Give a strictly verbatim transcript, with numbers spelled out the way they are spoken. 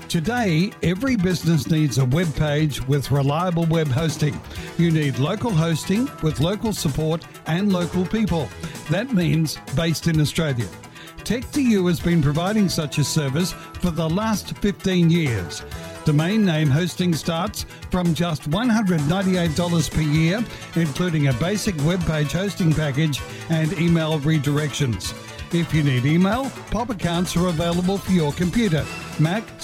Today, every business needs a web page with reliable web hosting. You need local hosting with local support and local people. That means based in Australia. tech two u has been providing such a service for the last fifteen years. Domain name hosting starts from just one hundred ninety-eight dollars per year, including a basic web page hosting package and email redirections. If you need email, Pop accounts are available for your computer, Mac,